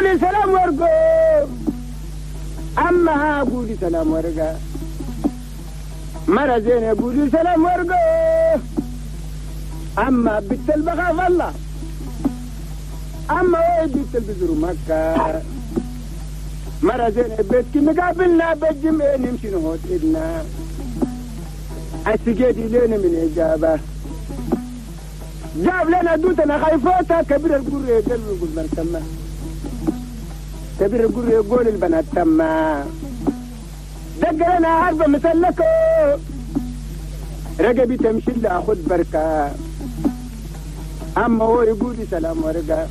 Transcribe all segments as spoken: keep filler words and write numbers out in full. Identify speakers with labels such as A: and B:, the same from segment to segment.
A: قولي سلام ورقو أما ها قولي سلام ورقا مرة زينة قولي سلام ورقو أما بنت البخاف الله أما وين بنت البزر مكة مرة زينة بيتك مقابلنا بالجمعة نمشي نهوت إدنا السجادي لنا من إجابة جاب لنا دوتنا خايفوتا كبير القرية قلب يقول من تما كبير القرية يقول البنات تما دق لنا عربة مسلكو رقبي تمشي لها أخذ بركة أما هو يقول لي سلام ورقة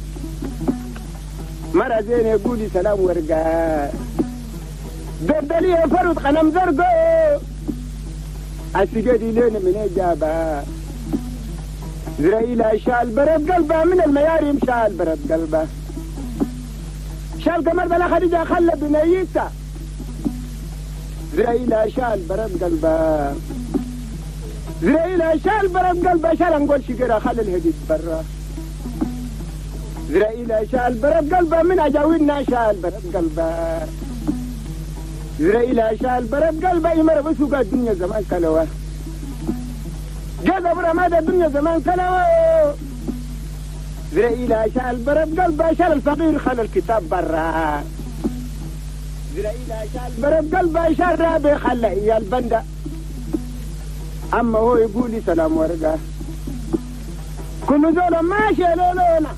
A: مرة زين يقول لي سلام ورقة دردلية فرد خنم زرقو السجادي لنا من إجابة إسرائيل شال برد قلبه من الميارم شال برد قلبه شال كمر بلا خديجة خلى بنيته إسرائيل شال برد قلبه إسرائيل شال برد قلبه شال نقول شجرة خلى الهديد برا إسرائيل شال برد قلبه من أجاوينا شال برد قلبه إسرائيل شال برد قلبه يمر بسوق الدنيا زمان كلوه جاء برا ماذا الدنيا زمان كلوه إسرائيل شال برد قلبه شال الفقير خلى الكتاب برا إسرائيل شال برد قلبه شال رابي خلى إياه البندة أما هو يقول لي سلام ورقة كل زول ماشي لولونا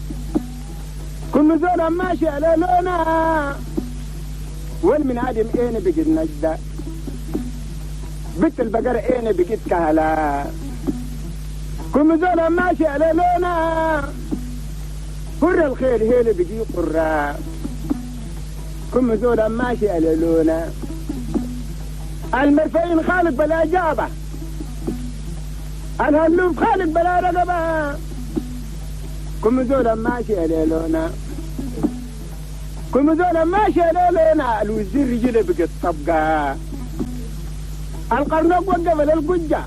A: كل زول ماشي لولونا والمن عدم اين بقيت نجدة بنت البقرة اين بقيت كهلا كل زول ماشي لولونا قر الخير هي اللي بقي قرة كل زول ماشي لولونا المرفعين خالق بلا جابة الهلوف خالق بلا رقبة كم زولا ماشي ليلونا كم زولا ماشي ليلونا الوزير رجل بقت طبقة القرنوق وقف للقجة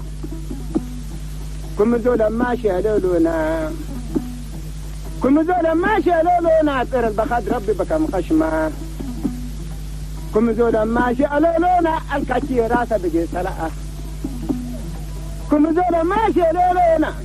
A: كم زولا ماشي ليلونا كم زولا ماشي ليلونا ترى البخاد ربي بكم خشمة كم زولا ماشي ليلونا الكاتي راسه بقي سلاء كم زولا ماشي ليلونا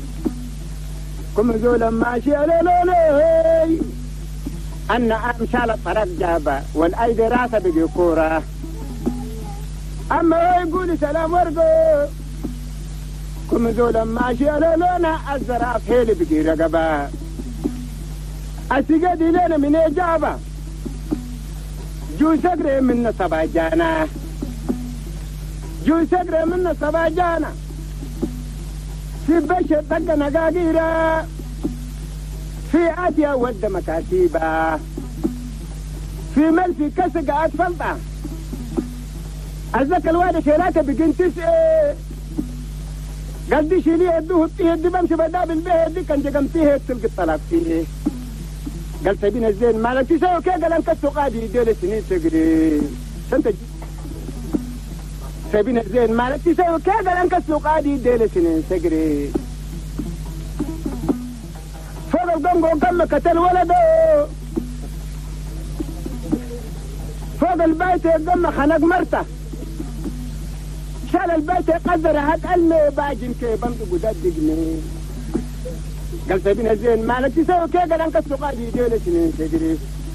A: كم زولا ماشي ليلونا أن أمشال الطرق جابا والأيدي راسه بقي كورة أما هو يقول سلام ورقو كم زولا ماشي ليلونا الزراف هي اللي بقي رقبة السجاد لنا من إجابة جو سقري من صباجانا جو سقري من صباجانا في بشر طق نقاقيرة في آتيا ود مكاتيبة في ملفي كسق أسفلطة أزك الوادي شيلاته بقين تسئي قد شيليه يدوه يدي بمشي بداب البيه دي كان جقمتيه تلقى الطلاق فيه قال سبين الزين مالك تسوي كي قال انك السقادي ديل سنين تقري سنت سبين الزين مالك تسوي كي قال انك السقادي ديل سنين تقري فوق القنقو قم كتل ولده فوق البيت قم خنق مرته شال البيت قدر هات قلمي باجن كي بمت قداد دقني قال سبين الزين مالك تسوي كي قال انك السقادي ديل سنين تقري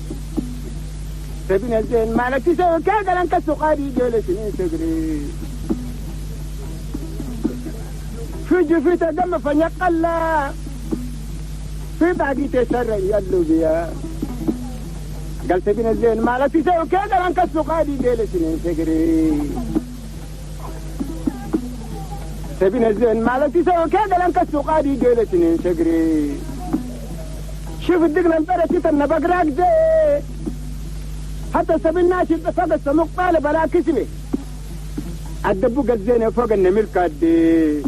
A: سبين الزين مالك تسوي كي قال انك السقادي ديل سنين تقري في جفيته دم فنقلا في باقي تسر يلو بيا قال سبين الزين مالك تسوي كي قال انك السقادي ديل سنين تقري سبين الزين مالك تسوي كي قال انك السقادي ديل سنين تقري شوف الدقل انطرت تتنا بقراك دي حتى سبين ناشي فوق السموق طالب على كسبه الدبوق الزين فوق النمير كادي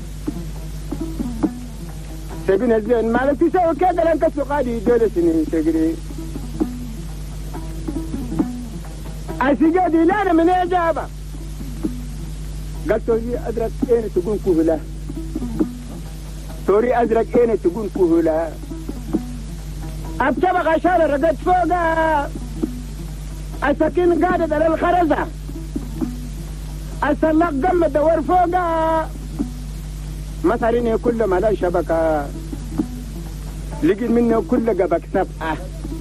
A: سبين الزين مالك تسوي كي قال انك السقادي ديل سنين تقري السجادي لانا من إجابة قال توري أدرك أين تكون كهلة توري أدرك أين تكون كهلة أبتبغ عشان رقد فوقها السكين قاعدة على الخرزة السلاق قم دور فوقها مثلين كل ما لا شبكة لقي منه كل قبك سبعة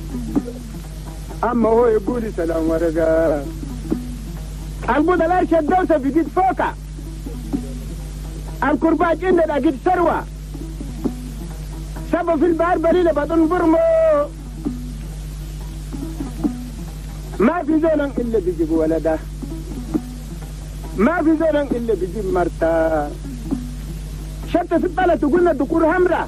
A: أما هو يقول سلام ورقة البودة لا شدوسة بقيت فوقها الكرباج عندنا قد سروة سبب في البحر بريلة بطن برمو ما في زولن إلا بيجيب ولده ما في زولن إلا بيجيب مرتا شتى في الطالة تقولنا دكور همرة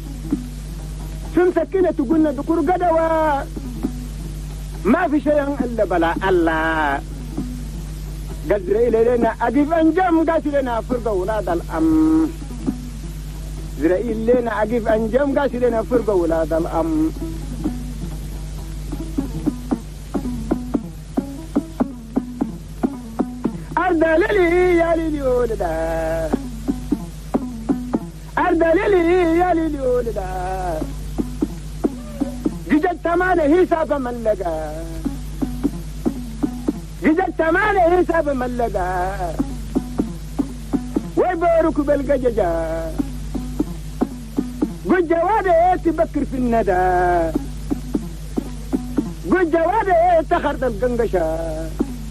A: سن سكينة تقولنا دكور قدوة ما في شيء إلا بلا الله قدر إلى لنا أقف أنجم قاسي لنا فرقة ولاد الأم إسرائيل لنا أقف أنجم قاسي لنا فرقة ولاد الأم أرد للي يا ليلي ولدا أرد للي يا ليلي ولدا جدت تمانه حساب ملقا جدت تمانه حساب ملقا ويبارك بالقججا قل جواده تبكر في الندى قل جواده تخرط القنقشة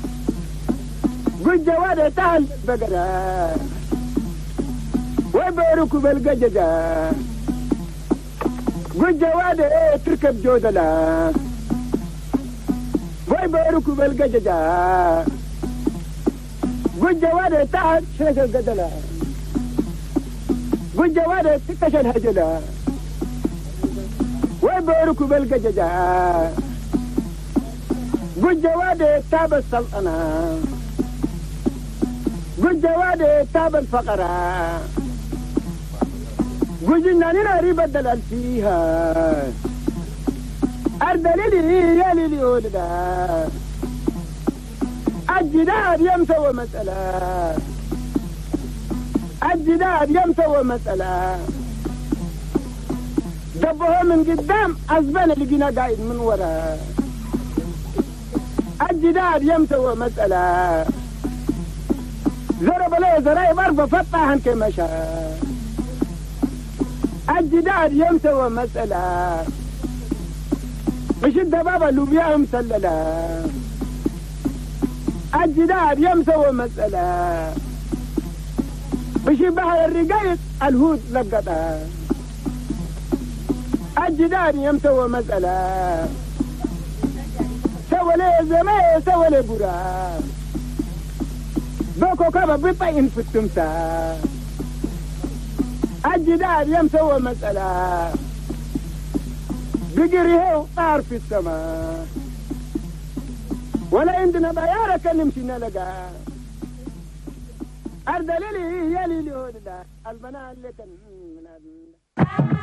A: قل جواده تهل البقرة ويبارك بالقججا قل جواده تركب جودلا ويبارك بالقججا قل جواده تهل شيخ القدلا قل جواده تكش الهجلا ويبارك بالقججا قل جواده تاب السلطنة قل جواده تاب الفقرة قل جناني ناري بدل فيها أرد للي يا للي ولدا الجداد يمسوى مسألة الجداد يمسوى مسألة دبه من قدام أزبان اللي جينا قايد من ورا الجداد يمسوى مسألة زرب له زراي بربه فتحن كمشى الجداد يمسوى مسألة مش الدبابة اللوبيا مسللة الجداد يمسوى مسألة مش بحر الرقايق الهود لقطها الجداد يمسوى مسألة سوى لي زمي سوى لي برا بوكو كابا بطين في التمسا الجداد يمسوى مسألة بقريه وطار في السماء ولا عندنا بيارة كلمتنا لقى أرد للي يا ليلي ولدا البنات اللي كان